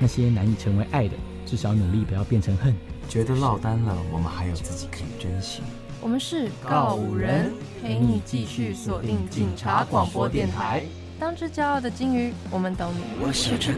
那些难以成为爱的，至少努力不要变成恨。 觉得落单了，我们还有自己可以珍惜。 我们是告五人，陪你继续锁定警察广播电台。当只骄傲的金鱼，我们懂你。 我是